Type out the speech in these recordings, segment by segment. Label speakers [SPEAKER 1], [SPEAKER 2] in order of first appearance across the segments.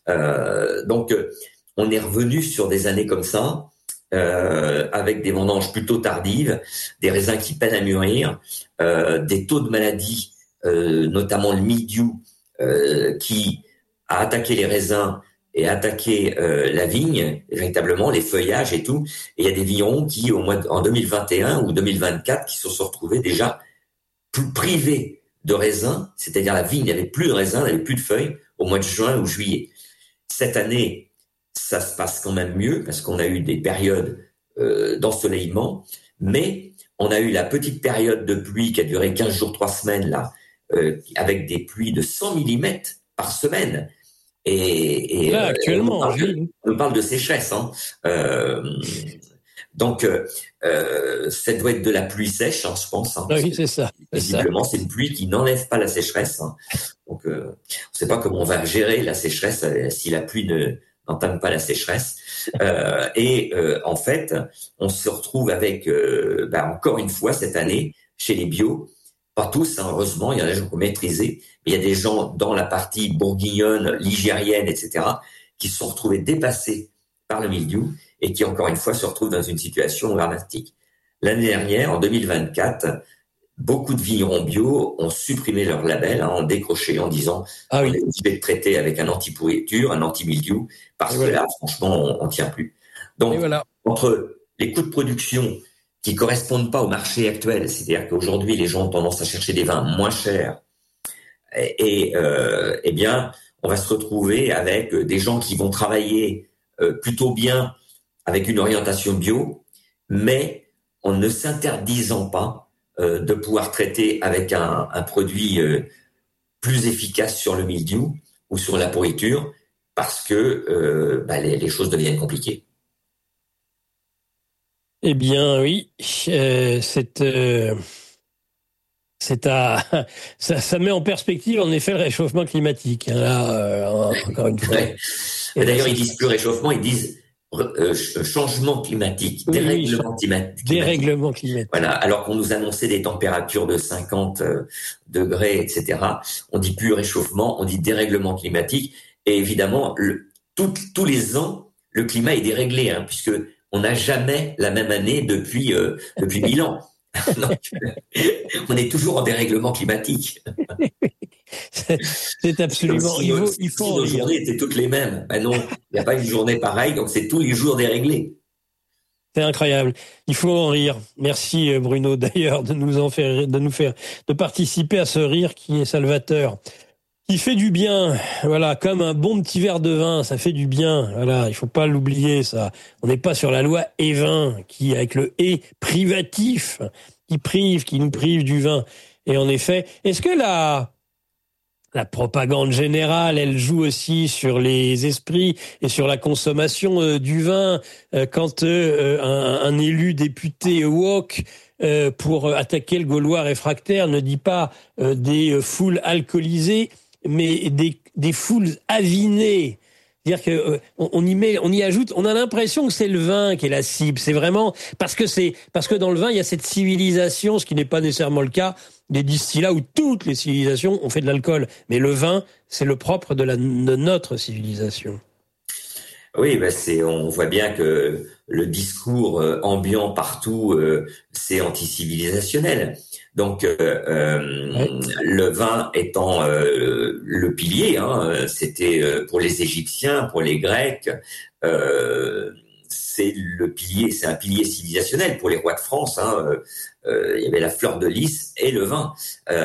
[SPEAKER 1] Donc, on est revenu sur des années comme ça, avec des vendanges plutôt tardives, des raisins qui peinent à mûrir, des taux de maladie, notamment le mildiou, qui a attaqué les raisins et attaqué la vigne, véritablement, les feuillages et tout. Et il y a des vignerons qui, en 2021 ou 2024, qui se sont retrouvés déjà privés de raisins, c'est-à-dire la vigne n'avait plus de raisins, n'avait plus de feuilles au mois de juin ou juillet. Cette année, ça se passe quand même mieux parce qu'on a eu des périodes d'ensoleillement, mais on a eu la petite période de pluie qui a duré 15 jours, 3 semaines, là, avec des pluies de 100 mm par semaine. Et
[SPEAKER 2] là, actuellement,
[SPEAKER 1] on parle de sécheresse. Hein. Donc, ça doit être de la pluie sèche, hein, je pense. Hein,
[SPEAKER 2] oui, c'est ça.
[SPEAKER 1] Visiblement, c'est une pluie qui n'enlève pas la sécheresse. Hein. Donc, on ne sait pas comment on va gérer la sécheresse si la pluie n'entame pas la sécheresse. En fait, on se retrouve avec, encore une fois cette année, chez les bio, pas tous, hein, heureusement, il y en a des gens qui ont maîtrisé, mais il y a des gens dans la partie bourguignonne, ligérienne, etc., qui se sont retrouvés dépassés par le mildiou et qui, encore une fois, se retrouvent dans une situation dramatique. L'année dernière, en 2024, beaucoup de vignerons bio ont supprimé leur label, hein, ont décroché en disant on est obligé de traiter avec un anti-pourriture, un anti-mildiou, parce que là, franchement, on tient plus. Donc, entre les coûts de production qui correspondent pas au marché actuel, c'est-à-dire qu'aujourd'hui, les gens ont tendance à chercher des vins moins chers, eh bien, on va se retrouver avec des gens qui vont travailler plutôt bien avec une orientation bio, mais en ne s'interdisant pas de pouvoir traiter avec un produit plus efficace sur le mildiou ou sur la pourriture, parce que les choses deviennent compliquées.
[SPEAKER 2] Eh bien, oui, ça met en perspective, en effet, le réchauffement climatique. Là, encore une fois.
[SPEAKER 1] Ouais. D'ailleurs, ils disent plus réchauffement, ils disent changement climatique, dérèglement climatique.
[SPEAKER 2] Dérèglement climatique.
[SPEAKER 1] Voilà. Alors qu'on nous annonçait des températures de 50 degrés, etc. On dit plus réchauffement, on dit dérèglement climatique. Et évidemment, tous les ans, le climat est déréglé, hein, puisque on n'a jamais la même année depuis 1000 ans. Donc, on est toujours en dérèglement climatique.
[SPEAKER 2] C'est absolument.
[SPEAKER 1] Il faut nos journées étaient toutes les mêmes. Ben non, il n'y a pas une journée pareille, donc c'est tous les jours déréglés.
[SPEAKER 2] C'est incroyable. Il faut en rire. Merci Bruno d'ailleurs de participer à ce rire qui est salvateur. Qui fait du bien, voilà, comme un bon petit verre de vin, ça fait du bien, voilà, il faut pas l'oublier, ça. On n'est pas sur la loi Evin, qui, avec le « et » privatif, qui nous prive du vin. Et en effet, est-ce que la propagande générale, elle joue aussi sur les esprits et sur la consommation du vin, quand un élu député wok pour attaquer le Gaulois réfractaire ne dit pas des foules alcoolisées, mais des foules avinées. C'est-à-dire que on y ajoute, on a l'impression que c'est le vin qui est la cible. C'est vraiment parce que dans le vin il y a cette civilisation, ce qui n'est pas nécessairement le cas des distillats où toutes les civilisations ont fait de l'alcool. Mais le vin, c'est le propre de notre civilisation.
[SPEAKER 1] Oui, on voit bien que le discours ambiant partout, c'est anti-civilisationnel. Donc, le vin étant le pilier, hein, c'était pour les Égyptiens, pour les Grecs, c'est le pilier, c'est un pilier civilisationnel pour les rois de France. Hein, il y avait la fleur de lys et le vin.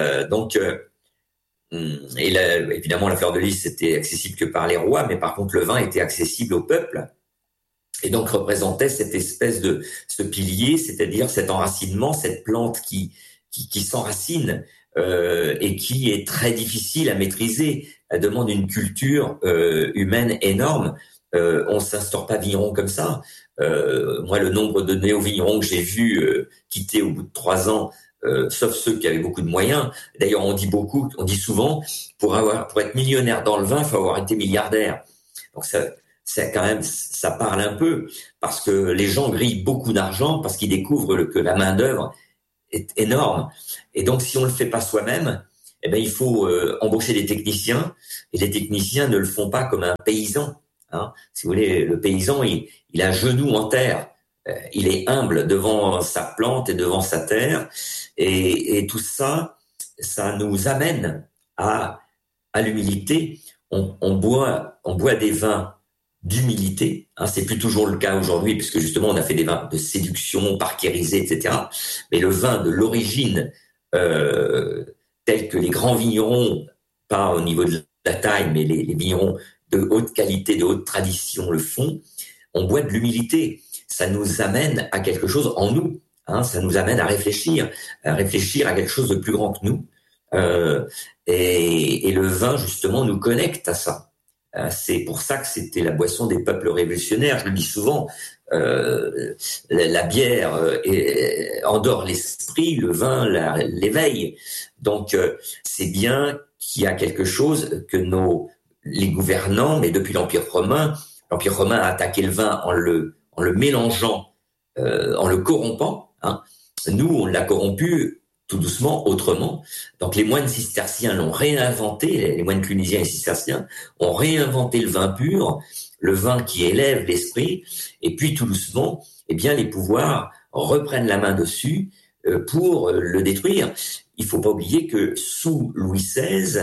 [SPEAKER 1] Et là, évidemment, la fleur de lys c'était accessible que par les rois, mais par contre le vin était accessible au peuple. Et donc représentait cette espèce de ce pilier, c'est-à-dire cet enracinement, cette plante qui s'enracine et qui est très difficile à maîtriser. Elle demande une culture humaine énorme. On s'instaure pas vigneron comme ça. Moi, le nombre de néo-vignerons que j'ai vus quitter au bout de 3 ans, sauf ceux qui avaient beaucoup de moyens. D'ailleurs, on dit souvent, pour être millionnaire dans le vin, il faut avoir été milliardaire. Donc ça parle un peu, parce que les gens grillent beaucoup d'argent parce qu'ils découvrent que la main d'œuvre est énorme. Et donc, si on le fait pas soi-même, eh ben il faut embaucher des techniciens, et les techniciens ne le font pas comme un paysan. Hein. Si vous voulez, le paysan, il a genou en terre, il est humble devant sa plante et devant sa terre, et tout ça, ça nous amène à l'humilité. On boit des vins d'humilité, hein, c'est plus toujours le cas aujourd'hui, puisque justement on a fait des vins de séduction, parkérisés, etc. Mais le vin de l'origine, tel que les grands vignerons, pas au niveau de la taille, mais les vignerons de haute qualité, de haute tradition le font, on boit de l'humilité. Ça nous amène à quelque chose en nous, hein, ça nous amène à réfléchir à quelque chose de plus grand que nous. Et le vin, justement, nous connecte à ça. C'est pour ça que c'était la boisson des peuples révolutionnaires. Je le dis souvent, la bière endort l'esprit, le vin l'éveille. Donc, c'est bien qu'il y a quelque chose que les gouvernants, mais depuis l'Empire romain a attaqué le vin en le mélangeant, en le corrompant. Hein. Nous, on l'a corrompu tout doucement, autrement. Donc les moines cisterciens l'ont réinventé, les moines clunisiens et cisterciens ont réinventé le vin pur, le vin qui élève l'esprit, et puis tout doucement, eh bien les pouvoirs reprennent la main dessus pour le détruire. Il faut pas oublier que sous Louis XVI,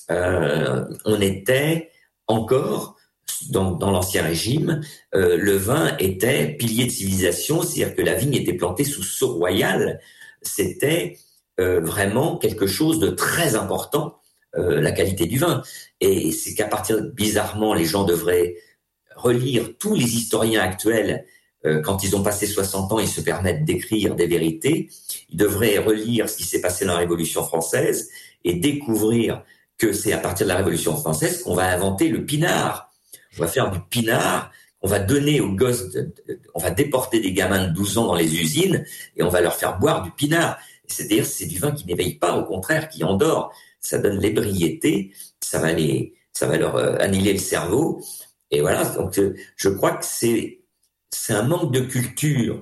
[SPEAKER 1] on était encore dans l'Ancien Régime, le vin était pilier de civilisation, c'est-à-dire que la vigne était plantée sous sceau royal. C'était vraiment quelque chose de très important, la qualité du vin. Et c'est qu'à partir, bizarrement, les gens devraient relire tous les historiens actuels, quand ils ont passé 60 ans, ils se permettent d'écrire des vérités. Ils devraient relire ce qui s'est passé dans la Révolution française et découvrir que c'est à partir de la Révolution française qu'on va inventer le pinard. On va faire du pinard, on va donner aux gosses, on va déporter des gamins de 12 ans dans les usines et on va leur faire boire du pinard. C'est-à-dire, c'est du vin qui n'éveille pas, au contraire, qui endort. Ça donne l'ébriété, ça va leur annihiler le cerveau. Et voilà, donc je crois que c'est un manque de culture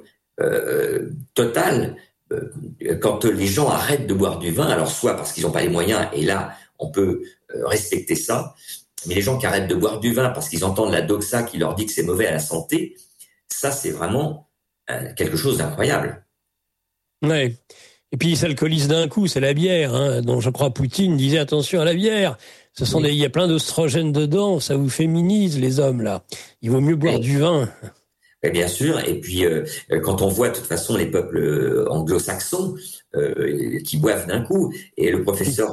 [SPEAKER 1] totale quand les gens arrêtent de boire du vin, alors soit parce qu'ils n'ont pas les moyens, et là, on peut respecter ça, mais les gens qui arrêtent de boire du vin parce qu'ils entendent la doxa qui leur dit que c'est mauvais à la santé, ça, c'est vraiment quelque chose d'incroyable.
[SPEAKER 2] Ouais. Et puis, ils s'alcoolisent d'un coup, c'est la bière, hein, dont je crois Poutine disait attention à la bière. Il y a plein d'oestrogènes dedans, ça vous féminise, les hommes, là. Il vaut mieux boire du vin.
[SPEAKER 1] Et bien sûr, et puis quand on voit de toute façon les peuples anglo-saxons qui boivent d'un coup, et le professeur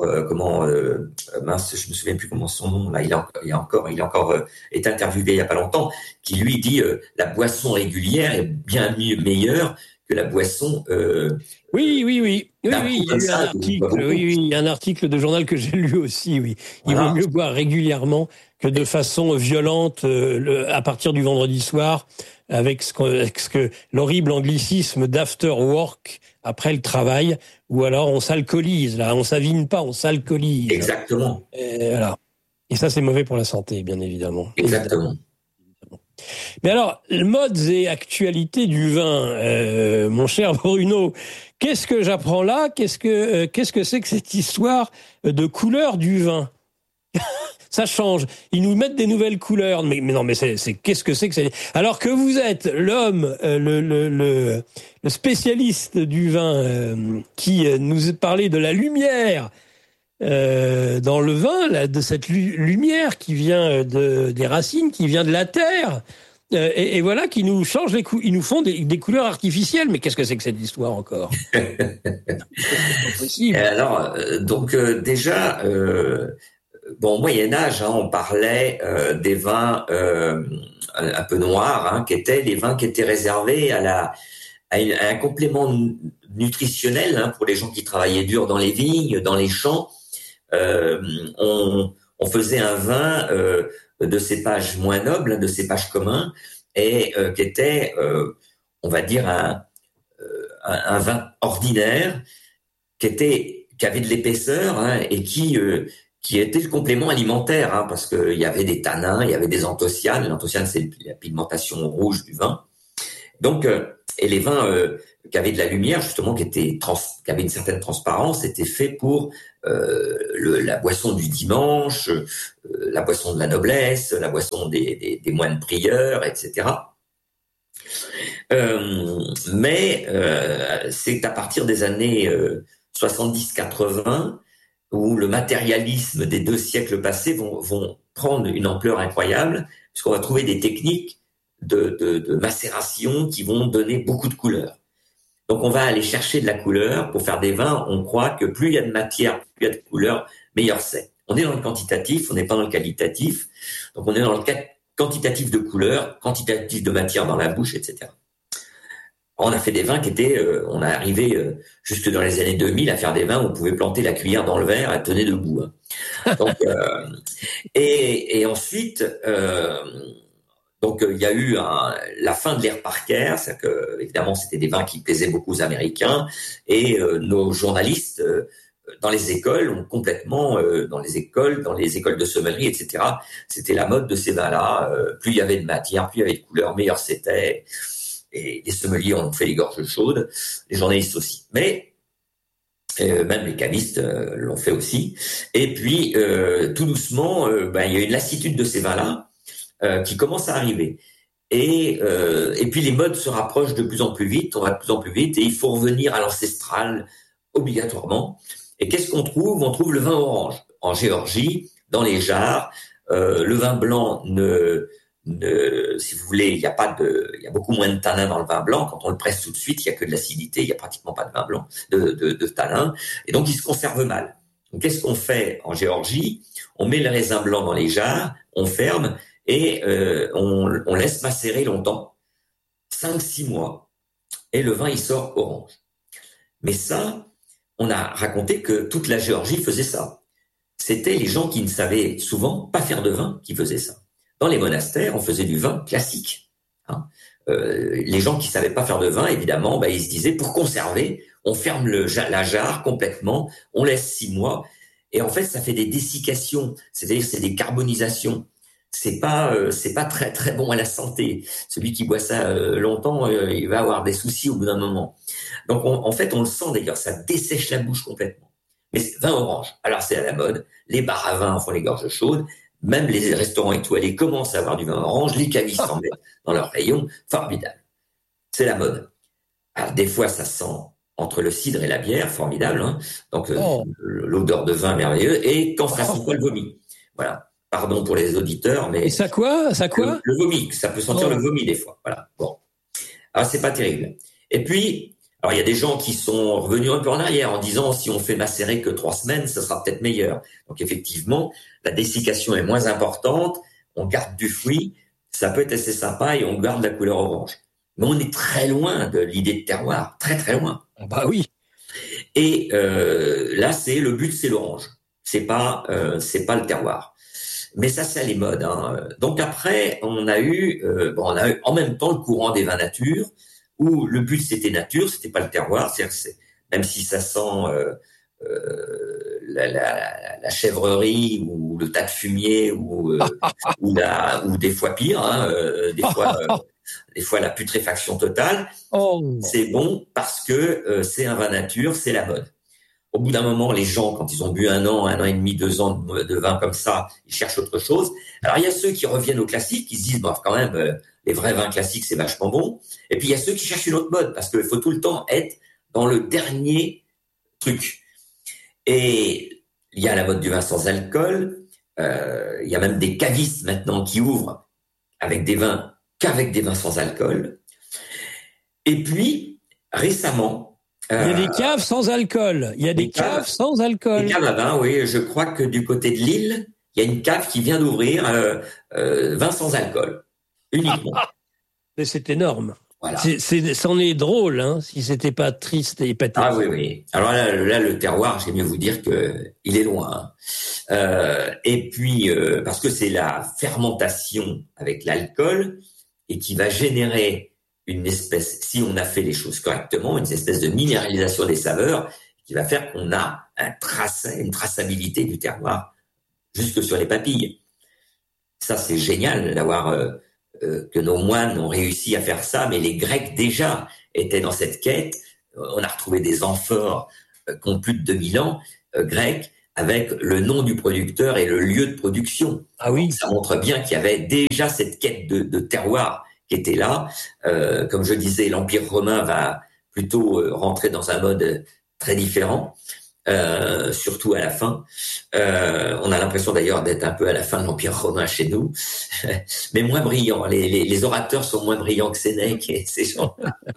[SPEAKER 1] mince, je me souviens plus comment son nom là, il a encore été interviewé il y a pas longtemps, qui lui dit la boisson régulière est bien meilleure que la boisson.
[SPEAKER 2] Oui, il y a eu un article de journal que j'ai lu aussi. Oui, il vaut mieux boire régulièrement que de façon violente à partir du vendredi soir. Avec l'horrible anglicisme d'after work, après le travail, ou alors on s'alcoolise, là, on s'avine pas, on s'alcoolise.
[SPEAKER 1] Exactement.
[SPEAKER 2] Voilà. Et ça, c'est mauvais pour la santé, bien évidemment.
[SPEAKER 1] Exactement.
[SPEAKER 2] Mais alors, modes et actualités du vin, mon cher Bruno, qu'est-ce que j'apprends là ? Qu'est-ce que c'est que cette histoire de couleur du vin ? Ça change. Ils nous mettent des nouvelles couleurs. Mais non, mais c'est qu'est-ce que c'est ? Alors que vous êtes l'homme, le spécialiste du vin, qui nous parlait de la lumière dans le vin, là, de cette lumière qui vient des racines, qui vient de la terre, et voilà, qui nous change ils nous font des couleurs artificielles. Mais qu'est-ce que c'est que cette histoire encore ? C'est pas possible.
[SPEAKER 1] Alors, donc déjà. Bon, au Moyen-Âge, hein, on parlait des vins un peu noirs, hein, qui étaient les vins qui étaient réservés à un complément nutritionnel, hein, pour les gens qui travaillaient dur dans les vignes, dans les champs. On faisait un vin de cépage moins noble, de cépage commun, et qui était, on va dire, un vin ordinaire, qui avait de l'épaisseur, hein, et qui était le complément alimentaire, hein, parce qu'il y avait des tanins, il y avait des anthocyanes. L'anthocyane, c'est la pigmentation rouge du vin. Donc, et les vins qui avait de la lumière, justement, qui avait une certaine transparence, était fait pour la boisson du dimanche, la boisson de la noblesse, la boisson des moines prieurs, etc. Mais c'est à partir des années 70-80 où le matérialisme des 2 siècles passés vont prendre une ampleur incroyable, puisqu'on va trouver des techniques de macération qui vont donner beaucoup de couleurs. Donc on va aller chercher de la couleur pour faire des vins. On croit que plus il y a de matière, plus il y a de couleur, meilleur c'est. On est dans le quantitatif, on n'est pas dans le qualitatif. Donc on est dans le quantitatif de couleur, quantitatif de matière dans la bouche, etc. On a fait des vins qui étaient, on est arrivé jusque dans les années 2000 à faire des vins où on pouvait planter la cuillère dans le verre, elle tenait debout. Donc, et ensuite, donc il y a eu la fin de l'ère Parker, c'est que évidemment c'était des vins qui plaisaient beaucoup aux Américains, et nos journalistes dans les écoles ont complètement dans les écoles de sommellerie, etc. C'était la mode de ces vins-là. Plus il y avait de matière, plus il y avait de couleur, meilleur c'était. Et les sommeliers ont fait les gorges chaudes, les journalistes aussi. Mais même les cavistes l'ont fait aussi. Et puis tout doucement, il y a une lassitude de ces vins-là qui commence à arriver. Et puis les modes se rapprochent de plus en plus vite, on va de plus en plus vite, et il faut revenir à l'ancestral obligatoirement. Et qu'est-ce qu'on trouve ? On trouve le vin orange en Géorgie, dans les jarres. Le vin blanc si vous voulez, il y a beaucoup moins de tanin dans le vin blanc. Quand on le presse tout de suite, il y a que de l'acidité, il y a pratiquement pas de vin blanc, de tanin. Et donc, il se conserve mal. Donc, qu'est-ce qu'on fait en Géorgie ? On met le raisin blanc dans les jarres, on ferme et on laisse macérer longtemps, 5-6 mois. Et le vin, il sort orange. Mais ça, on a raconté que toute la Géorgie faisait ça. C'était les gens qui ne savaient souvent pas faire de vin qui faisaient ça. Dans les monastères, on faisait du vin classique. Les gens qui savaient pas faire de vin, évidemment, ils se disaient, pour conserver, on ferme la jarre complètement, on laisse 6 mois, et en fait, ça fait des dessiccations, c'est-à-dire c'est des carbonisations. C'est pas très très bon à la santé. Celui qui boit ça longtemps, il va avoir des soucis au bout d'un moment. Donc, en fait, on le sent d'ailleurs, ça dessèche la bouche complètement. Mais c'est vin orange. Alors, c'est à la mode. Les bars à vin en font les gorges chaudes. Même les restaurants étoilés commencent à avoir du vin orange, les cavistes en mettent dans leurs rayons, formidable. C'est la mode. Alors des fois, ça sent entre le cidre et la bière, formidable. Donc l'odeur de vin merveilleux. Et quand ça sent pas le vomi. Voilà. Pardon pour les auditeurs, mais
[SPEAKER 2] et ça quoi
[SPEAKER 1] le vomi, ça peut sentir le vomi des fois. Voilà. Bon. Alors c'est pas terrible. Et puis, alors il y a des gens qui sont revenus un peu en arrière en disant si on fait macérer que 3 semaines, ça sera peut-être meilleur. Donc effectivement, la dessiccation est moins importante, on garde du fruit, ça peut être assez sympa et on garde la couleur orange. Mais on est très loin de l'idée de terroir, très très loin.
[SPEAKER 2] Bah oui.
[SPEAKER 1] Et là, le but, c'est l'orange. C'est pas le terroir. Mais ça, c'est les modes. Donc après, on a eu en même temps le courant des vins nature, où le but c'était nature, c'était pas le terroir. C'est-à-dire même si ça sent la chèvrerie ou le tas de fumier ou des fois pire, des fois la putréfaction totale. C'est bon parce que c'est un vin nature, c'est la mode. Au bout d'un moment, les gens, quand ils ont bu 1 an, 1 an et demi, 2 ans de vin comme ça, ils cherchent autre chose. Alors il y a ceux qui reviennent au classique, qui se disent quand même les vrais vins classiques c'est vachement bon. Et puis il y a ceux qui cherchent une autre mode parce qu'il faut tout le temps être dans le dernier truc. Et il y a la mode du vin sans alcool. Il y a même des cavistes maintenant qui ouvrent avec des vins qu'avec des vins sans alcool. Et puis récemment,
[SPEAKER 2] il y a des caves sans alcool. Il y a des caves sans alcool.
[SPEAKER 1] Des caves à vin, oui. Je crois que du côté de Lille, il y a une cave qui vient d'ouvrir vin sans alcool uniquement.
[SPEAKER 2] Mais c'est énorme.
[SPEAKER 1] Voilà.
[SPEAKER 2] C'en est drôle, hein, si c'était pas triste et pathétique.
[SPEAKER 1] Ah oui, oui. Alors là, le terroir, j'aime mieux vous dire que il est loin. Et puis parce que c'est la fermentation avec l'alcool et qui va générer une espèce, si on a fait les choses correctement, une espèce de minéralisation des saveurs qui va faire qu'on a une traçabilité du terroir jusque sur les papilles. Ça, c'est génial d'avoir que nos moines ont réussi à faire ça, mais les Grecs déjà étaient dans cette quête. On a retrouvé des amphores qui ont plus de 2000 ans, grecs, avec le nom du producteur et le lieu de production.
[SPEAKER 2] Ah oui.
[SPEAKER 1] Donc, ça montre bien qu'il y avait déjà cette quête de terroir qui était là. Comme je disais, l'Empire romain va plutôt rentrer dans un mode très différent. Surtout à la fin. On a l'impression d'ailleurs d'être un peu à la fin de l'Empire romain chez nous, mais moins brillant. Les orateurs sont moins brillants que Sénèque et ces gens.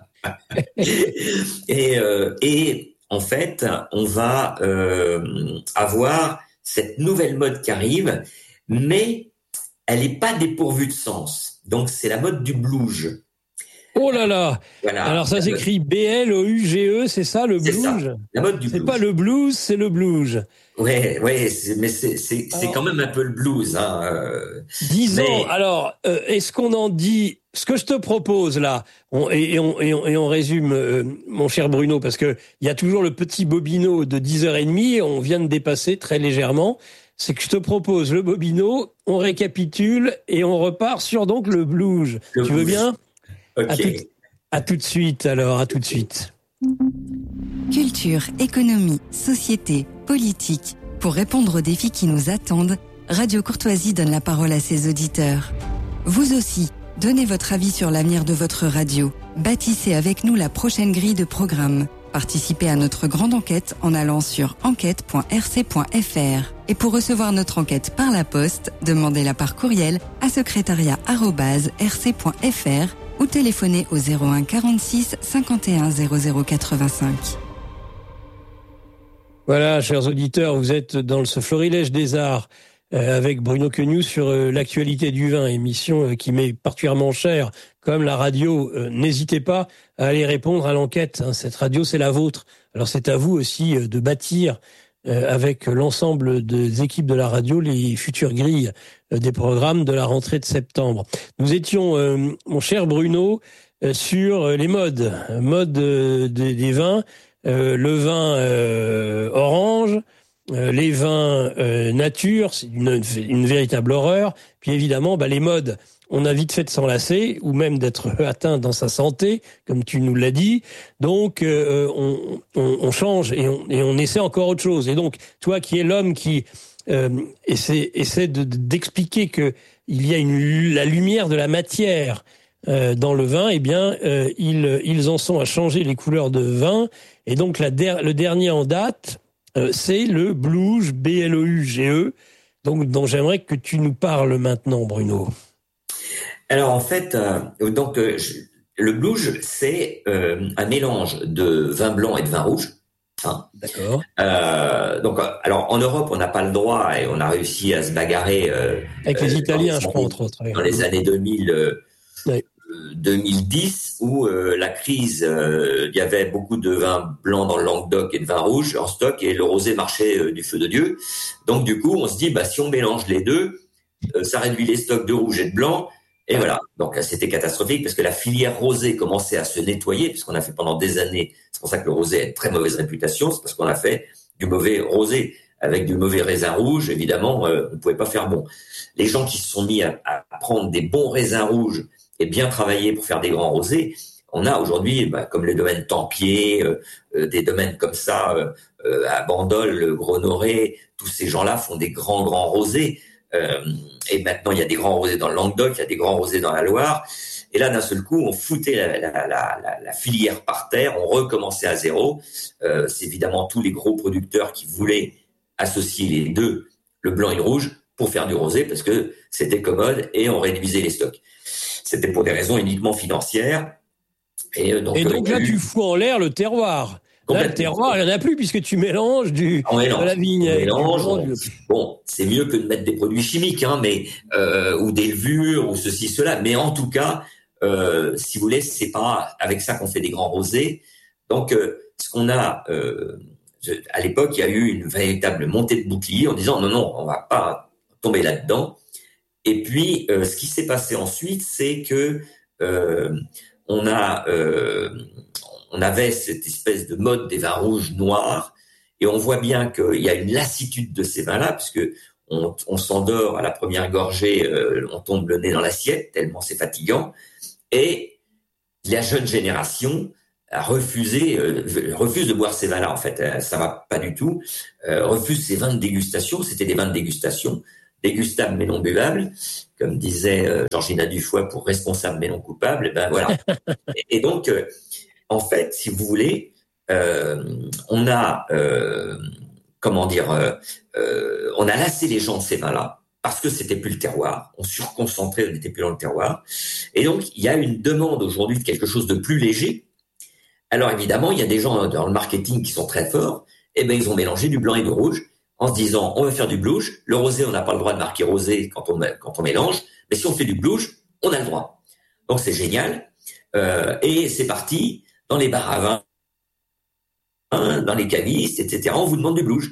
[SPEAKER 1] Et en fait, on va avoir cette nouvelle mode qui arrive, mais elle n'est pas dépourvue de sens. Donc c'est la mode du blues.
[SPEAKER 2] Oh là là.
[SPEAKER 1] Voilà.
[SPEAKER 2] Alors ça s'écrit B-L-O-U-G-E, c'est ça le blues?
[SPEAKER 1] C'est ça, la mode du blues.
[SPEAKER 2] C'est pas le blues, c'est le blues.
[SPEAKER 1] Ouais, mais c'est quand même un peu le blues.
[SPEAKER 2] Disons, alors, est-ce qu'on en dit... Ce que je te propose là, on résume, mon cher Bruno, parce que il y a toujours le petit bobino de 10h30, on vient de dépasser très légèrement, c'est que je te propose le bobino, on récapitule et on repart sur donc le blues. Tu veux bien?
[SPEAKER 1] Ok.
[SPEAKER 2] À tout de suite alors, à tout de suite.
[SPEAKER 3] Culture, économie, société, politique. Pour répondre aux défis qui nous attendent, Radio Courtoisie donne la parole à ses auditeurs. Vous aussi, donnez votre avis sur l'avenir de votre radio. Bâtissez avec nous la prochaine grille de programme. Participez à notre grande enquête en allant sur enquête.rc.fr. Et pour recevoir notre enquête par la poste, demandez-la par courriel à secrétariat@rc.fr ou téléphonez au 01 46 51 00 85.
[SPEAKER 2] Voilà, chers auditeurs, vous êtes dans ce florilège des arts avec Bruno Quenu sur l'actualité du vin, émission qui m'est particulièrement chère, comme la radio. N'hésitez pas à aller répondre à l'enquête. Cette radio, c'est la vôtre. Alors c'est à vous aussi de bâtir avec l'ensemble des équipes de la radio les futures grilles des programmes de la rentrée de septembre. Nous étions, mon cher Bruno, sur les modes des vins, le vin orange, les vins nature, c'est une véritable horreur. Puis évidemment, les modes, on a vite fait de s'enlacer ou même d'être atteint dans sa santé, comme tu nous l'as dit. Donc on change et on essaie encore autre chose. Et donc toi qui es l'homme qui essaie d'expliquer que il y a la lumière de la matière dans le vin, eh bien ils en sont à changer les couleurs de vin. Et donc le dernier en date, c'est le blues, B-L-O-U-G-E, dont j'aimerais que tu nous parles maintenant, Bruno.
[SPEAKER 1] Alors en fait, le blues, c'est un mélange de vin blanc et de vin rouge.
[SPEAKER 2] D'accord.
[SPEAKER 1] Alors en Europe, on n'a pas le droit et on a réussi à se bagarrer
[SPEAKER 2] avec les Italiens, je crois, entre autres.
[SPEAKER 1] Dans les années 2000.
[SPEAKER 2] Oui.
[SPEAKER 1] 2010 où la crise, il y avait beaucoup de vin blanc dans le Languedoc et de vin rouge en stock et le rosé marchait du feu de Dieu. Donc du coup, on se dit si on mélange les deux, ça réduit les stocks de rouge et de blanc et voilà. Donc c'était catastrophique parce que la filière rosé commençait à se nettoyer puisqu'on a fait pendant des années. C'est pour ça que le rosé a une très mauvaise réputation, c'est parce qu'on a fait du mauvais rosé avec du mauvais raisin rouge. Évidemment, on ne pouvait pas faire bon. Les gens qui se sont mis à prendre des bons raisins rouges et bien travailler pour faire des grands rosés. On a aujourd'hui, comme les domaines Tempier, des domaines comme ça, à Bandol, le Gros-Noré, tous ces gens-là font des grands rosés. Et maintenant, il y a des grands rosés dans le Languedoc, il y a des grands rosés dans la Loire. Et là, d'un seul coup, on foutait la filière par terre, on recommençait à zéro. C'est évidemment tous les gros producteurs qui voulaient associer les deux, le blanc et le rouge, pour faire du rosé, parce que c'était commode et on réduisait les stocks. C'était pour des raisons uniquement financières. Et donc
[SPEAKER 2] là, tu fous en l'air le terroir. Là, le terroir, il n'y en a plus puisque tu mélanges de la vigne.
[SPEAKER 1] Bon, c'est mieux que de mettre des produits chimiques, mais ou des levures ou ceci, cela. Mais en tout cas, si vous voulez, c'est pas avec ça qu'on fait des grands rosés. Donc, ce qu'on a, à l'époque, il y a eu une véritable montée de bouclier en disant non, on va pas tomber là-dedans. Et puis, ce qui s'est passé ensuite, c'est que on avait cette espèce de mode des vins rouges noirs, et on voit bien qu'il y a une lassitude de ces vins-là, puisque on s'endort à la première gorgée, on tombe le nez dans l'assiette tellement c'est fatigant. Et la jeune génération refuse de boire ces vins-là, en fait. Ça va pas du tout. Refuse ces vins de dégustation. C'était des vins de dégustation, dégustables mais non buvables, comme disait Georgina Dufoy, pour responsable mais non coupable. Ben voilà. et donc, en fait, si vous voulez, on a, on a lassé les gens de ces vins-là parce que c'était plus le terroir. On surconcentrait, on n'était plus dans le terroir. Et donc, il y a une demande aujourd'hui de quelque chose de plus léger. Alors évidemment, il y a des gens dans le marketing qui sont très forts. Eh ben, ils ont mélangé du blanc et du rouge en se disant, on va faire du blouge. Le rosé, on n'a pas le droit de marquer rosé quand on mélange. Mais si on fait du blouge, on a le droit. Donc c'est génial. Et c'est parti dans les bars à vin, dans les cavistes, etc. On vous demande du blouge.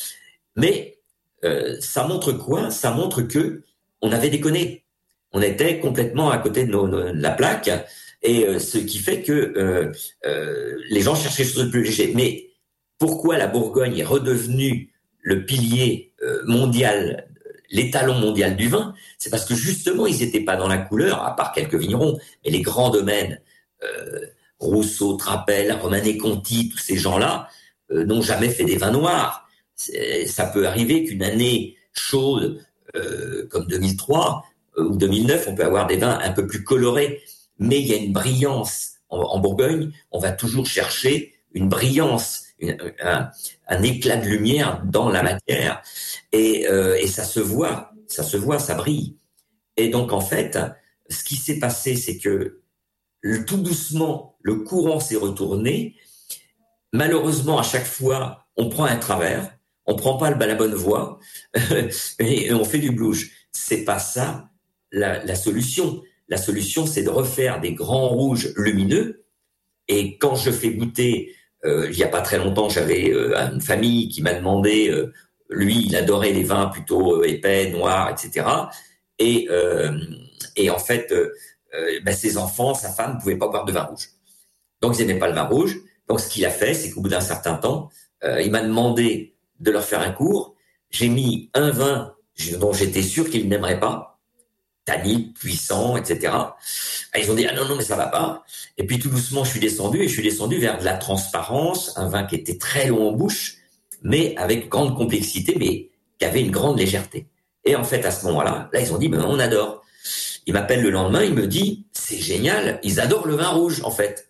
[SPEAKER 1] Mais ça montre quoi? Ça montre que on avait déconné. On était complètement à côté de la plaque, et ce qui fait que les gens cherchaient quelque chose de plus léger. Mais pourquoi la Bourgogne est redevenue le pilier mondial, l'étalon mondial du vin? C'est parce que justement, ils n'étaient pas dans la couleur, à part quelques vignerons, mais les grands domaines, Rousseau, Trappel, Romanée Conti, tous ces gens-là n'ont jamais fait des vins noirs. Ça peut arriver qu'une année chaude comme 2003 ou 2009, on peut avoir des vins un peu plus colorés, mais il y a une brillance. En Bourgogne, on va toujours chercher une brillance, un éclat de lumière dans la matière, et ça se voit, ça brille. Et donc en fait, ce qui s'est passé, c'est que tout doucement, le courant s'est retourné. Malheureusement, à chaque fois, on prend un travers. On prend pas la bonne voie et on fait du blouge. C'est pas ça la solution. La solution, c'est de refaire des grands rouges lumineux. Et quand je fais goûter, il y a pas très longtemps, j'avais une famille qui m'a demandé, lui, il adorait les vins plutôt épais, noirs, etc. Et en fait, ses enfants, sa femme, ne pouvaient pas boire de vin rouge. Donc, ils n'aimaient pas le vin rouge. Donc, ce qu'il a fait, c'est qu'au bout d'un certain temps, il m'a demandé de leur faire un cours. J'ai mis un vin dont j'étais sûr qu'ils n'aimeraient pas, tannique, puissant, etc. Et ils ont dit, ah non, mais ça va pas. Et puis tout doucement, je suis descendu vers de la transparence, un vin qui était très long en bouche, mais avec grande complexité, mais qui avait une grande légèreté. Et en fait, à ce moment-là, ils ont dit, on adore. Il m'appelle le lendemain, il me dit, c'est génial, ils adorent le vin rouge, en fait.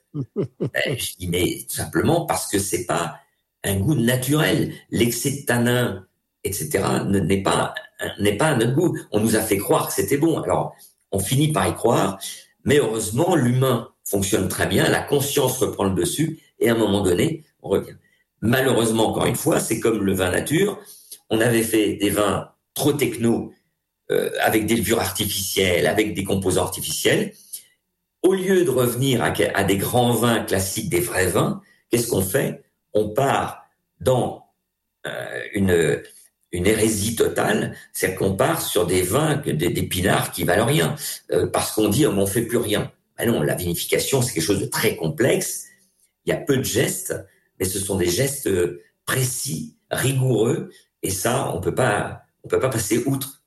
[SPEAKER 1] Je dis, mais tout simplement parce que c'est pas un goût naturel. L'excès de tanin, etc., n'est pas à notre goût. On nous a fait croire que c'était bon. Alors, on finit par y croire, mais heureusement, l'humain fonctionne très bien, la conscience reprend le dessus, et à un moment donné, on revient. Malheureusement, encore une fois, c'est comme le vin nature. On avait fait des vins trop techno, avec des levures artificielles, avec des composants artificiels. Au lieu de revenir à des grands vins classiques, des vrais vins, qu'est-ce qu'on fait? On part dans une hérésie totale, c'est qu'on part sur des vins, des pinards qui valent rien, parce qu'on dit on fait plus rien. Ben non, la vinification c'est quelque chose de très complexe. Il y a peu de gestes, mais ce sont des gestes précis, rigoureux, et ça on peut pas passer outre.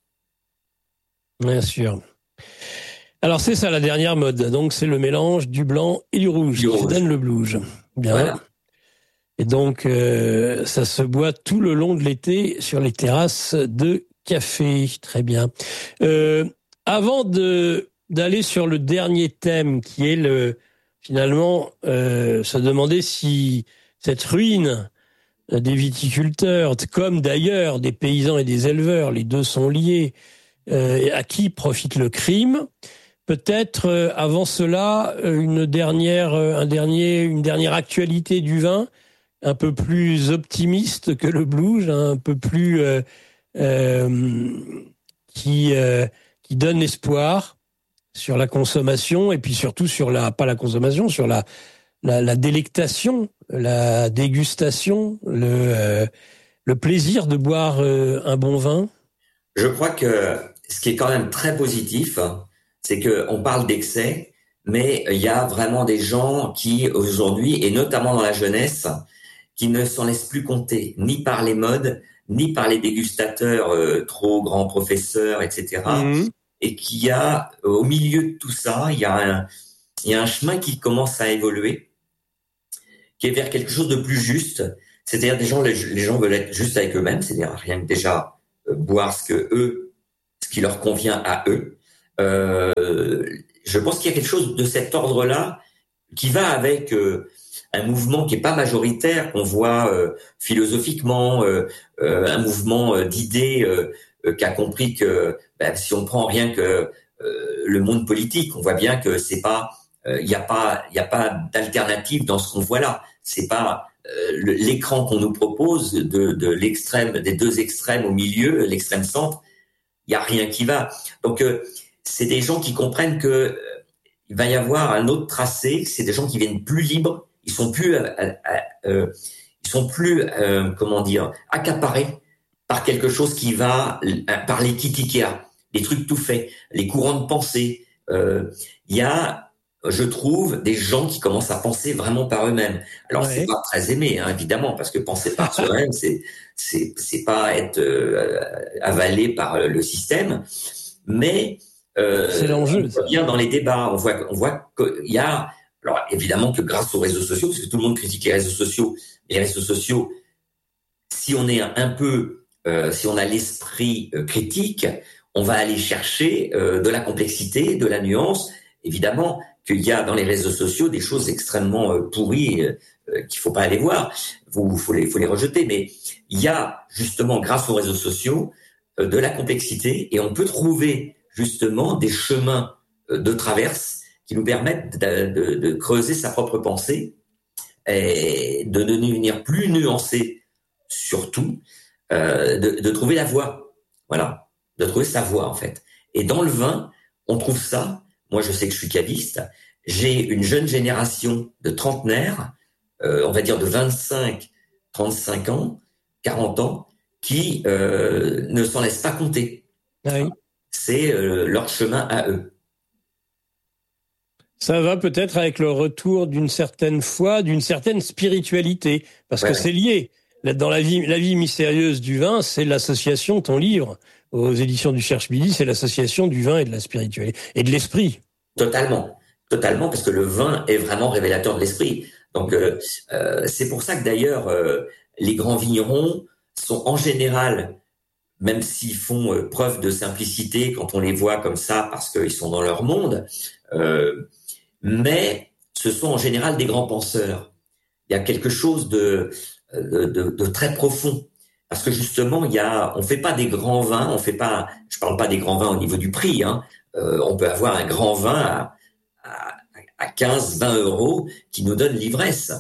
[SPEAKER 2] Bien sûr. Alors c'est ça la dernière mode, donc c'est le mélange du blanc et du rouge qui donne le blouge. Bien. Voilà. Et donc, ça se boit tout le long de l'été sur les terrasses de café. Très bien. Avant d'aller sur le dernier thème, qui est finalement, se demander si cette ruine des viticulteurs, comme d'ailleurs des paysans et des éleveurs, les deux sont liés, à qui profite le crime. Peut-être, avant cela, une dernière actualité du vin, un peu plus optimiste que le blouge, un peu plus qui donne espoir sur la consommation, et puis surtout sur pas la consommation, sur la délectation, la dégustation, le plaisir de boire un bon vin.
[SPEAKER 1] Je crois que ce qui est quand même très positif, c'est que on parle d'excès, mais il y a vraiment des gens qui aujourd'hui, et notamment dans la jeunesse, qui ne s'en laissent plus compter, ni par les modes, ni par les dégustateurs trop grands professeurs, etc. Et qu'il y a, au milieu de tout ça, il y a un chemin qui commence à évoluer, qui est vers quelque chose de plus juste. C'est-à-dire, les gens veulent être justes avec eux-mêmes, c'est-à-dire rien que déjà boire ce qui leur convient à eux. Je pense qu'il y a quelque chose de cet ordre-là qui va avec un mouvement qui est pas majoritaire, qu'on voit philosophiquement, un mouvement d'idées qui a compris que si on prend rien que le monde politique, on voit bien que c'est pas, il y a pas d'alternative dans ce qu'on voit là. C'est pas l'écran qu'on nous propose de l'extrême, des deux extrêmes au milieu, l'extrême centre. Il y a rien qui va. Donc c'est des gens qui comprennent que il va y avoir un autre tracé. C'est des gens qui viennent plus libres. Ils sont plus comment dire, accaparés par quelque chose qui va par les kits Ikea, les trucs tout faits, les courants de pensée. Il y a, je trouve, des gens qui commencent à penser vraiment par eux-mêmes. Alors c'est pas très aimé, hein, évidemment, parce que penser par soi-même, c'est pas être avalé par le système, mais
[SPEAKER 2] c'est l'enjeu.
[SPEAKER 1] On voit bien dans les débats, on voit qu'il y a, alors évidemment que grâce aux réseaux sociaux, parce que tout le monde critique les réseaux sociaux, si on est un peu, si on a l'esprit critique, on va aller chercher de la complexité, de la nuance. Évidemment qu'il y a dans les réseaux sociaux des choses extrêmement pourries qu'il faut pas aller voir, faut les rejeter. Mais il y a justement, grâce aux réseaux sociaux, de la complexité, et on peut trouver justement des chemins de traverse qui nous permettent de creuser sa propre pensée et de devenir plus nuancé, surtout, de trouver la voie. Voilà, de trouver sa voie en fait. Et dans le vin, on trouve ça. Moi, je sais que je suis caviste. J'ai une jeune génération de trentenaires, on va dire de 25, 35 ans, 40 ans, qui ne s'en laissent pas compter.
[SPEAKER 2] Oui.
[SPEAKER 1] C'est leur chemin à eux.
[SPEAKER 2] Ça va peut-être avec le retour d'une certaine foi, d'une certaine spiritualité, parce que c'est lié. Dans la vie mystérieuse du vin, c'est l'association, ton livre, aux éditions du Cherche-Midi, c'est l'association du vin et de la spiritualité, et de l'esprit.
[SPEAKER 1] Totalement, parce que le vin est vraiment révélateur de l'esprit. Donc c'est pour ça que d'ailleurs les grands vignerons sont en général, même s'ils font preuve de simplicité quand on les voit comme ça, parce qu'ils sont dans leur monde, mais ce sont en général des grands penseurs. Il y a quelque chose de très profond, parce que justement on fait pas des grands vins, je parle pas des grands vins au niveau du prix, hein. On peut avoir un grand vin à 15-20 euros qui nous donne l'ivresse.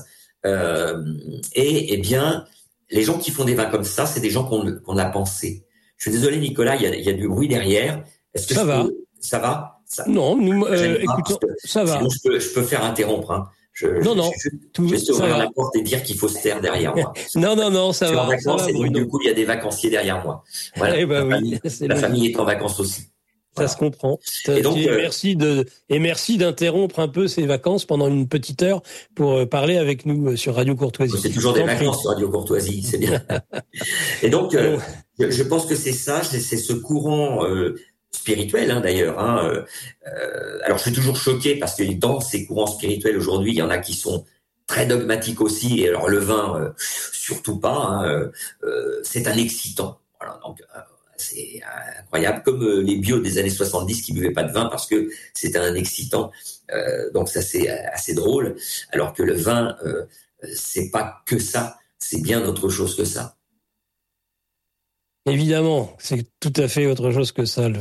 [SPEAKER 1] Et bien, les gens qui font des vins comme ça, c'est des gens qu'on a pensé. Je suis désolé, Nicolas, il y a du bruit derrière. Est-ce que ça va?
[SPEAKER 2] Non, écoutons, ça va.
[SPEAKER 1] Sinon, je peux faire interrompre. Hein.
[SPEAKER 2] Non.
[SPEAKER 1] Juste ouvrir la porte et dire qu'il faut se taire derrière moi.
[SPEAKER 2] Non, ça va.
[SPEAKER 1] En vacances, et donc, du coup, il y a des vacanciers derrière moi. Voilà. La famille est en vacances aussi.
[SPEAKER 2] Ça se comprend. Et donc, merci d'interrompre un peu ces vacances pendant une petite heure pour parler avec nous sur Radio Courtoisie.
[SPEAKER 1] C'est toujours des vacances sur Radio Courtoisie, c'est bien. Et donc, je pense que c'est ça, c'est ce courant spirituel, hein, d'ailleurs. Hein. Alors, je suis toujours choqué parce que dans ces courants spirituels aujourd'hui, il y en a qui sont très dogmatiques aussi. Et alors, le vin, surtout pas. Hein, c'est un excitant. Voilà, donc. C'est incroyable, comme les bios des années 70 qui buvaient pas de vin parce que c'était un excitant. Donc ça, c'est assez drôle. Alors que le vin, c'est pas que ça, c'est bien autre chose que ça.
[SPEAKER 2] Évidemment, c'est tout à fait autre chose que ça, le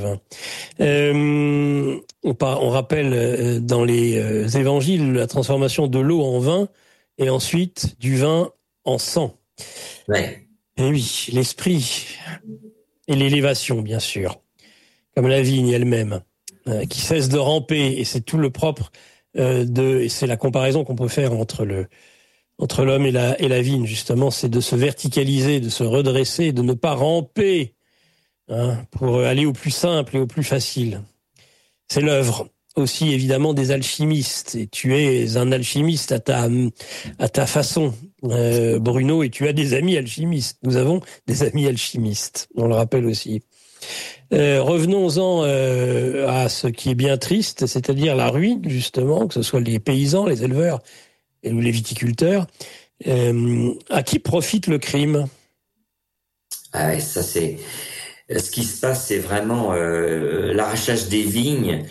[SPEAKER 2] vin. On rappelle dans les évangiles la transformation de l'eau en vin et ensuite du vin en sang.
[SPEAKER 1] Ouais.
[SPEAKER 2] Et oui, l'esprit... Et l'élévation, bien sûr, comme la vigne elle-même, qui cesse de ramper. Et c'est tout le propre et c'est la comparaison qu'on peut faire entre l'homme et la vigne, justement, c'est de se verticaliser, de se redresser, de ne pas ramper, hein, pour aller au plus simple et au plus facile. C'est l'œuvre. aussi évidemment des alchimistes, et tu es un alchimiste à ta façon, Bruno, et tu as des amis alchimistes. Nous avons des amis alchimistes, on le rappelle aussi. Revenons-en à ce qui est bien triste, c'est-à-dire la ruine, justement, que ce soit les paysans, les éleveurs ou les viticulteurs. À qui profite le crime ?
[SPEAKER 1] Ah ouais, ça c'est ce qui se passe, c'est vraiment l'arrachage des vignes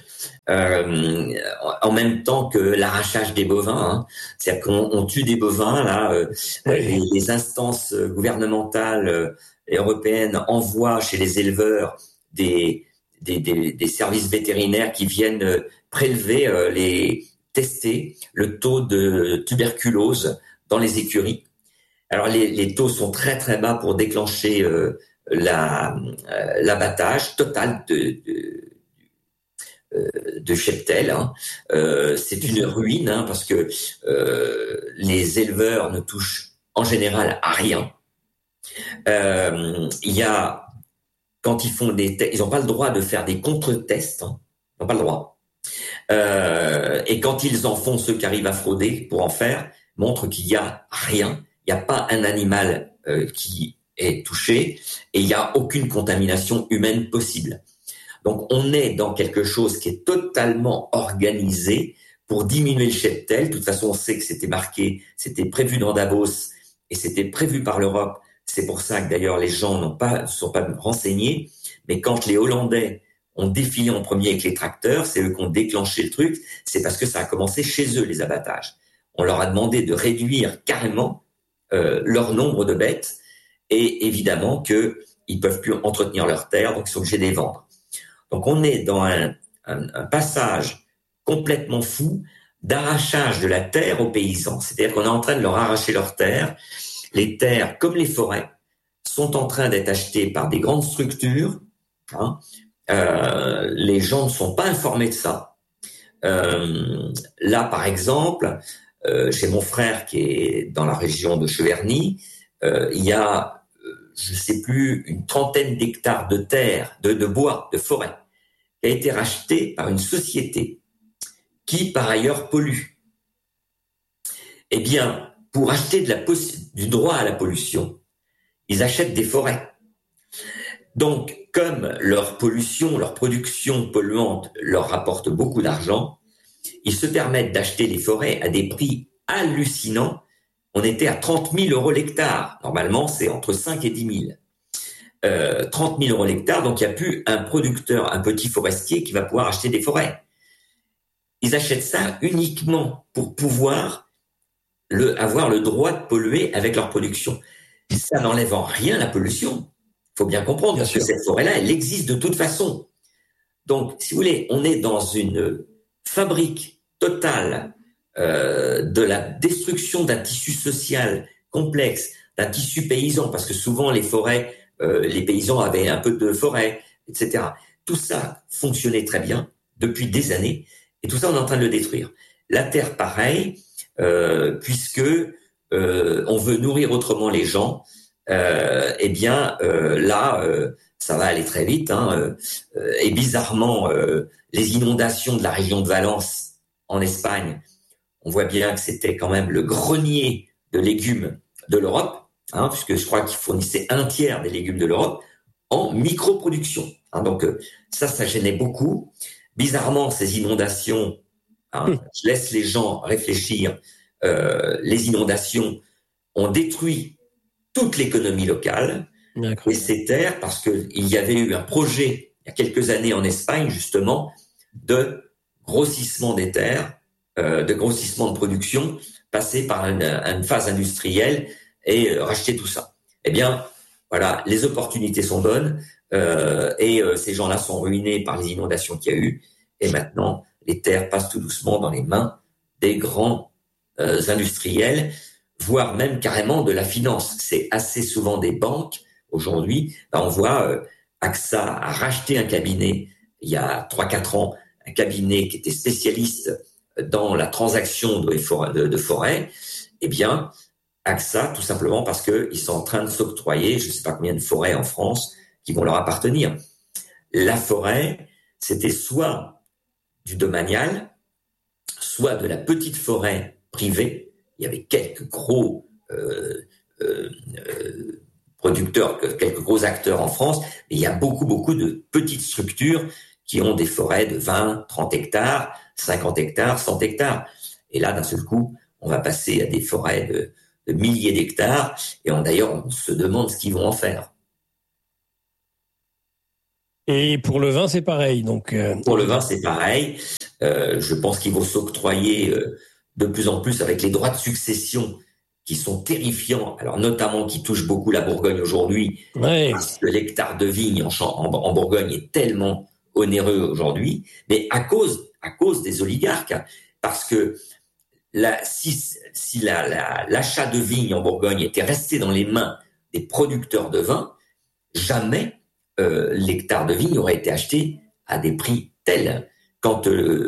[SPEAKER 1] en même temps que l'arrachage des bovins. Hein. C'est-à-dire qu'on tue des bovins là.
[SPEAKER 2] Oui.
[SPEAKER 1] Les instances gouvernementales et européennes envoient chez les éleveurs des services vétérinaires qui viennent prélever, tester le taux de tuberculose dans les écuries. Alors les taux sont très très bas pour déclencher l'abattage total de cheptel. Hein. C'est une ruine hein, parce que les éleveurs ne touchent en général à rien. Il y a quand ils font ils n'ont pas le droit de faire des contre-tests. Hein. Ils n'ont pas le droit. Et quand ils en font, ceux qui arrivent à frauder pour en faire montrent qu'il y a rien. Il n'y a pas un animal qui est touché et il n'y a aucune contamination humaine possible. Donc, on est dans quelque chose qui est totalement organisé pour diminuer le cheptel. De toute façon, on sait que c'était marqué, c'était prévu dans Davos et c'était prévu par l'Europe. C'est pour ça que d'ailleurs les gens ne sont pas renseignés. Mais quand les Hollandais ont défilé en premier avec les tracteurs, c'est eux qui ont déclenché le truc. C'est parce que ça a commencé chez eux, les abattages. On leur a demandé de réduire carrément leur nombre de bêtes et évidemment qu'ils peuvent plus entretenir leurs terres, donc ils sont obligés de les vendre. Donc on est dans un passage complètement fou d'arrachage de la terre aux paysans. C'est-à-dire qu'on est en train de leur arracher leurs terres. Les terres, comme les forêts, sont en train d'être achetées par des grandes structures. Hein. Les gens ne sont pas informés de ça. Là, par exemple, chez mon frère qui est dans la région de Cheverny, il y a, je sais plus, une trentaine d'hectares de terre, de bois, de forêt, qui a été racheté par une société qui, par ailleurs, pollue. Eh bien, pour acheter du droit à la pollution, ils achètent des forêts. Donc, comme leur pollution, leur production polluante leur rapporte beaucoup d'argent, ils se permettent d'acheter les forêts à des prix hallucinants. On était à 30 000 euros l'hectare. Normalement, c'est entre 5 et 10 000. 30 000 euros l'hectare, donc il n'y a plus un producteur, un petit forestier qui va pouvoir acheter des forêts. Ils achètent ça uniquement pour pouvoir avoir le droit de polluer avec leur production. Ça n'enlève en rien la pollution. Il faut bien comprendre, parce que cette forêt-là, elle existe de toute façon. Donc, si vous voulez, on est dans une fabrique totale de la destruction d'un tissu social complexe, d'un tissu paysan, parce que souvent les forêts, les paysans avaient un peu de forêt, etc. Tout ça fonctionnait très bien depuis des années, et tout ça, on est en train de le détruire. La terre, pareil, puisque on veut nourrir autrement les gens, eh bien là, ça va aller très vite. Hein, et bizarrement, les inondations de la région de Valence en Espagne, on voit bien que c'était quand même le grenier de légumes de l'Europe, hein, puisque je crois qu'ils fournissaient un tiers des légumes de l'Europe en microproduction. Hein, donc ça gênait beaucoup. Bizarrement, ces inondations, hein, je laisse les gens réfléchir, les inondations ont détruit toute l'économie locale et ces terres, parce qu'il y avait eu un projet il y a quelques années en Espagne, justement, de grossissement des terres, de grossissement de production, passer par une phase industrielle et racheter tout ça. Eh bien, voilà, les opportunités sont bonnes et ces gens-là sont ruinés par les inondations qu'il y a eu. Et maintenant, les terres passent tout doucement dans les mains des grands industriels, voire même carrément de la finance. C'est assez souvent des banques. Aujourd'hui, on voit AXA a racheté un cabinet il y a 3-4 ans, un cabinet qui était spécialiste dans la transaction de forêt. Eh bien, AXA, tout simplement parce qu'ils sont en train de s'octroyer, je ne sais pas combien de forêts en France qui vont leur appartenir. La forêt, c'était soit du domanial, soit de la petite forêt privée. Il y avait quelques gros producteurs, quelques gros acteurs en France, mais il y a beaucoup de petites structures qui ont des forêts de 20, 30 hectares, 50 hectares, 100 hectares. Et là, d'un seul coup, on va passer à des forêts de milliers d'hectares, et d'ailleurs, on se demande ce qu'ils vont en faire.
[SPEAKER 2] Et pour le vin, c'est pareil. Donc,
[SPEAKER 1] pour le vin, c'est pareil. Je pense qu'il faut s'octroyer de plus en plus avec les droits de succession qui sont terrifiants, alors notamment qui touchent beaucoup la Bourgogne aujourd'hui, parce que l'hectare de vigne en Bourgogne est tellement onéreux aujourd'hui, mais à cause des oligarques, parce que si l'achat de vigne en Bourgogne était resté dans les mains des producteurs de vin, jamais l'hectare de vigne aurait été acheté à des prix tels. Quand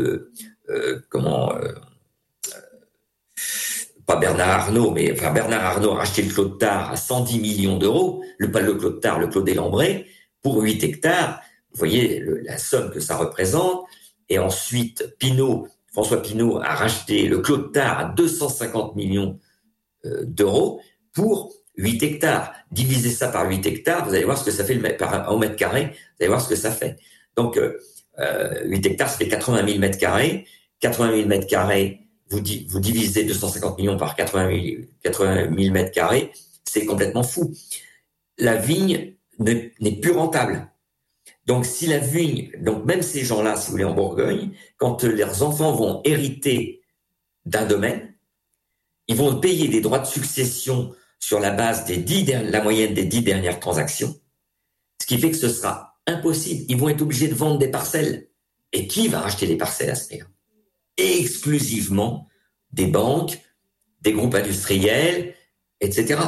[SPEAKER 1] pas Bernard Arnault, mais Bernard Arnault a racheté le Clos de Tart à 110 millions d'euros, pas le Clos de Tart, le Clos des Lambrets, pour 8 hectares. Vous voyez la somme que ça représente. Et ensuite, François Pinault a racheté le Clos de Tart à 250 millions d'euros pour 8 hectares. Divisez ça par 8 hectares, vous allez voir ce que ça fait au mètre carré, vous allez voir ce que ça fait. Donc, 8 hectares, ça fait 80 000 mètres carrés. 80 000 mètres carrés, vous divisez 250 millions par 80 000 mètres carrés, c'est complètement fou. La vigne n'est plus rentable. Donc, donc même ces gens-là, si vous voulez, en Bourgogne, quand leurs enfants vont hériter d'un domaine, ils vont payer des droits de succession sur la base la moyenne des 10 dernières transactions, ce qui fait que ce sera impossible. Ils vont être obligés de vendre des parcelles. Et qui va racheter les parcelles à ce prix-là ? Exclusivement des banques, des groupes industriels, etc.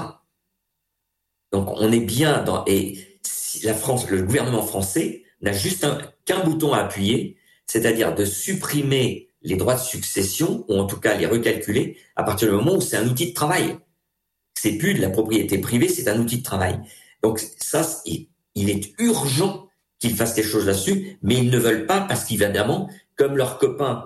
[SPEAKER 1] Donc on est bien et la France, le gouvernement français n'a juste qu'un bouton à appuyer, c'est-à-dire de supprimer les droits de succession, ou en tout cas les recalculer, à partir du moment où c'est un outil de travail. C'est plus de la propriété privée, c'est un outil de travail. Donc ça, il est urgent qu'ils fassent des choses là-dessus, mais ils ne veulent pas parce qu'évidemment, comme leurs copains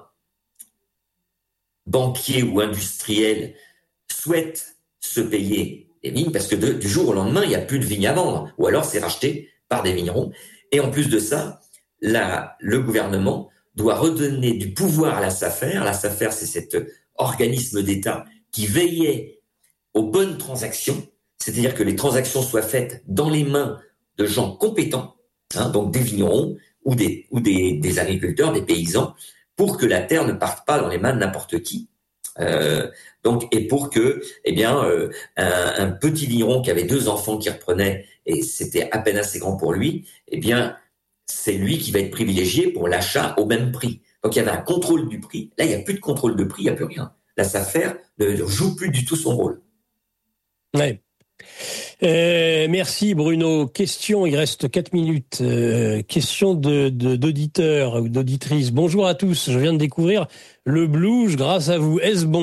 [SPEAKER 1] banquiers ou industriels souhaitent se payer des vignes, parce que du jour au lendemain, il n'y a plus de vignes à vendre, ou alors c'est racheté par des vignerons. Et en plus de ça, le gouvernement doit redonner du pouvoir à la SAFER. La SAFER, c'est cet organisme d'État qui veillait aux bonnes transactions, c'est-à-dire que les transactions soient faites dans les mains de gens compétents, donc des vignerons ou des agriculteurs, des paysans, pour que la terre ne parte pas dans les mains de n'importe qui. Et pour que, un petit vigneron qui avait 2 enfants qui reprenaient, et c'était à peine assez grand pour lui, c'est lui qui va être privilégié pour l'achat au même prix. Donc il y avait un contrôle du prix. Là, il n'y a plus de contrôle de prix, il n'y a plus rien. La SAFER ne joue plus du tout son rôle.
[SPEAKER 2] Ouais. Merci Bruno. Question, il reste 4 minutes. Question d'auditeurs ou d'auditrices. Bonjour à tous, je viens de découvrir le blouge grâce à vous. Est-ce bon ?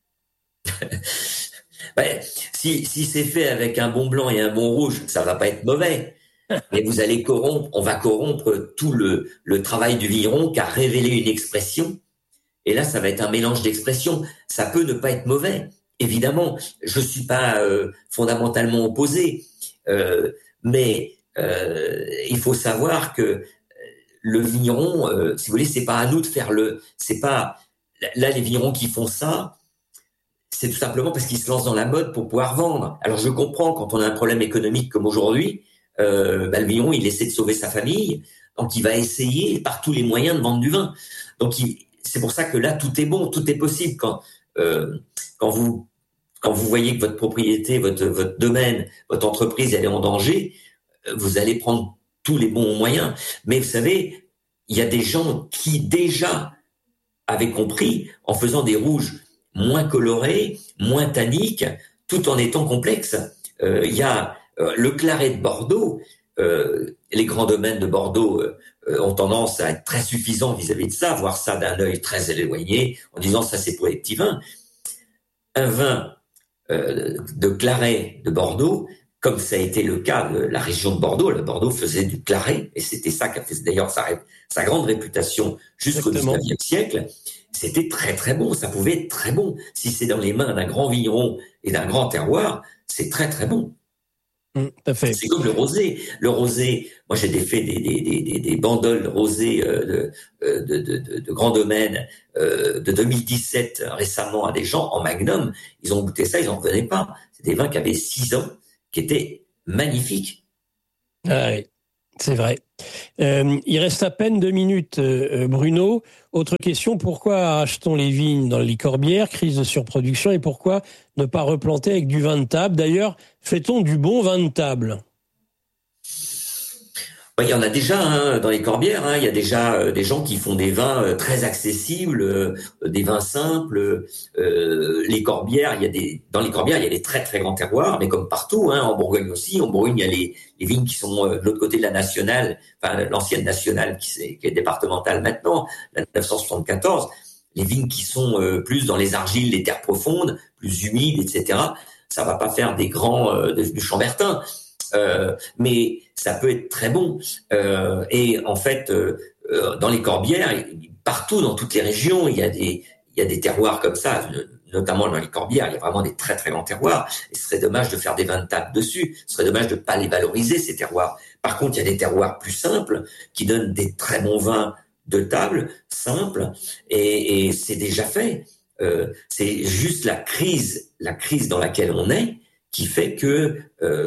[SPEAKER 1] Si c'est fait avec un bon blanc et un bon rouge, ça va pas être mauvais. Mais on va corrompre tout le travail du vigneron qui a révélé une expression. Et là, ça va être un mélange d'expressions. Ça peut ne pas être mauvais. Évidemment, je suis pas fondamentalement opposé, mais il faut savoir que le vigneron, si vous voulez, c'est pas à nous de faire c'est pas là les vignerons qui font ça, c'est tout simplement parce qu'ils se lancent dans la mode pour pouvoir vendre. Alors je comprends quand on a un problème économique comme aujourd'hui, le vigneron il essaie de sauver sa famille, donc il va essayer par tous les moyens de vendre du vin. Donc c'est pour ça que là tout est bon, tout est possible quand vous voyez que votre propriété, votre domaine, votre entreprise, elle est en danger, vous allez prendre tous les bons moyens. Mais vous savez, il y a des gens qui déjà avaient compris en faisant des rouges moins colorés, moins tanniques, tout en étant complexes. Il y a le claret de Bordeaux. Les grands domaines de Bordeaux ont tendance à être très suffisants vis-à-vis de ça, voir ça d'un œil très éloigné, en disant ça c'est pour les petits vins. Un vin de claret de Bordeaux, comme ça a été le cas de la région de Bordeaux. Bordeaux faisait du claret, et c'était ça qui a fait d'ailleurs sa grande réputation jusqu'au XIXe siècle. C'était très très bon, ça pouvait être très bon. Si c'est dans les mains d'un grand vigneron et d'un grand terroir, c'est très très bon. C'est comme le rosé. Le rosé, moi j'ai fait des bandoles rosées de grands domaines de 2017 récemment à des gens en Magnum. Ils ont goûté ça, ils n'en revenaient pas. C'est des vins qui avaient 6 ans, qui étaient magnifiques.
[SPEAKER 2] Ah oui, c'est vrai. Il reste à peine 2 minutes, Bruno. Autre question, pourquoi achetons les vignes dans le licor-bière, crise de surproduction, et pourquoi ne pas replanter avec du vin de table? D'ailleurs, fait-on du bon vin de table?
[SPEAKER 1] Il y en a déjà dans les corbières. Il y a déjà des gens qui font des vins très accessibles, des vins simples. Les corbières, dans les corbières, il y a des très très grands terroirs, mais comme partout, en Bourgogne aussi. En Bourgogne, il y a les vignes qui sont de l'autre côté de la nationale, enfin l'ancienne nationale qui est départementale maintenant, la 974. Les vignes qui sont plus dans les argiles, les terres profondes, plus humides, etc. Ça va pas faire des grands du Chambertin. Mais ça peut être très bon. Et en fait, dans les corbières, partout dans toutes les régions, il y a des terroirs comme ça, notamment dans les corbières, il y a vraiment des très très grands terroirs. Et ce serait dommage de faire des vins de table dessus. Ce serait dommage de pas les valoriser, ces terroirs. Par contre, il y a des terroirs plus simples qui donnent des très bons vins de table, simples, et c'est déjà fait. C'est juste la crise dans laquelle on est, qui fait que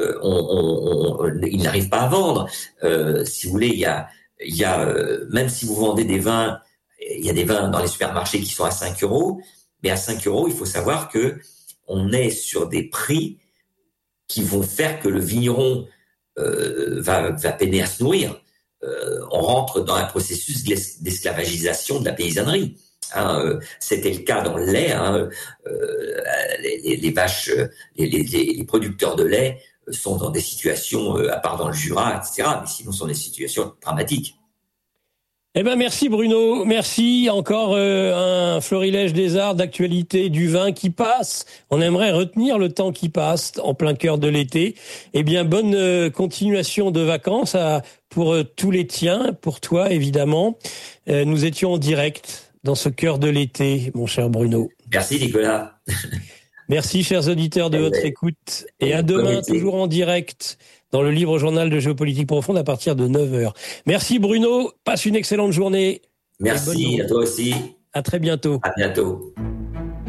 [SPEAKER 1] il n'arrive pas à vendre. Si vous voulez, il y a même si vous vendez des vins, il y a des vins dans les supermarchés qui sont à 5 €, mais à 5 €, il faut savoir que on est sur des prix qui vont faire que le vigneron va peiner à se nourrir. On rentre dans un processus d'esclavagisation de la paysannerie. C'était le cas dans le lait. Les vaches, les producteurs de lait sont dans des situations, à part dans le Jura, etc. Mais sinon, sont des situations dramatiques.
[SPEAKER 2] Eh ben merci Bruno, merci encore un florilège des arts, d'actualité, du vin qui passe. On aimerait retenir le temps qui passe en plein cœur de l'été. Eh bien bonne continuation de vacances pour tous les tiens, pour toi évidemment. Nous étions en direct dans ce cœur de l'été, mon cher Bruno.
[SPEAKER 1] Merci Nicolas.
[SPEAKER 2] Merci chers auditeurs de votre écoute et à demain toujours en direct dans le livre journal de géopolitique profonde à partir de 9h. Merci Bruno, passe une excellente journée.
[SPEAKER 1] Merci à toi aussi.
[SPEAKER 2] À très bientôt.
[SPEAKER 1] À bientôt.